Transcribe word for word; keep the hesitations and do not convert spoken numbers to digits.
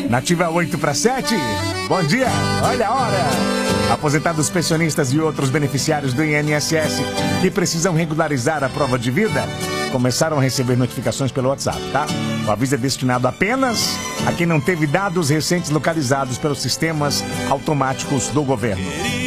Nativa oito para sete. Bom dia, olha a hora. Aposentados, pensionistas e outros beneficiários do I N S S que precisam regularizar a prova de vida começaram a receber notificações pelo WhatsApp, tá? O aviso é destinado apenas a quem não teve dados recentes localizados pelos sistemas automáticos do governo.